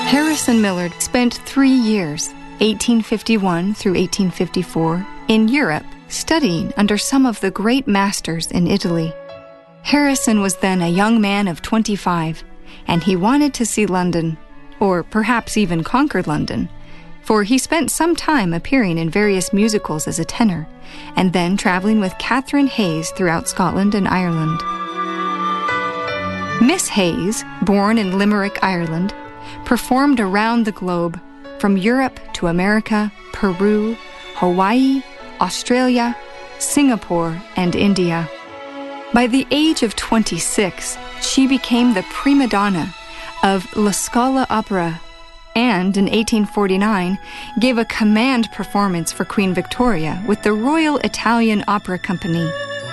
Harrison Millard spent 3 years, 1851 through 1854, in Europe, studying under some of the great masters in Italy. Harrison was then a young man of 25, and he wanted to see London, or perhaps even conquer London, for he spent some time appearing in various musicals as a tenor, and then traveling with Catherine Hayes throughout Scotland and Ireland. Miss Hayes, born in Limerick, Ireland, performed around the globe, from Europe to America, Peru, Hawaii, Australia, Singapore, and India. By the age of 26, she became the prima donna of La Scala Opera, and in 1849 gave a command performance for Queen Victoria with the Royal Italian Opera Company.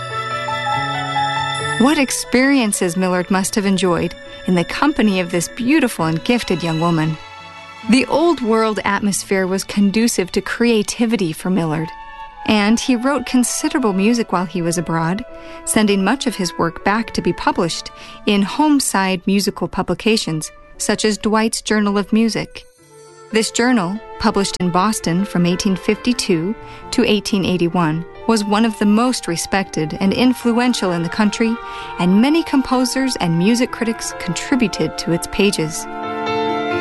What experiences Millard must have enjoyed in the company of this beautiful and gifted young woman. The old world atmosphere was conducive to creativity for Millard, and he wrote considerable music while he was abroad, sending much of his work back to be published in home-side musical publications, such as Dwight's Journal of Music. This journal, published in Boston from 1852 to 1881, was one of the most respected and influential in the country, and many composers and music critics contributed to its pages.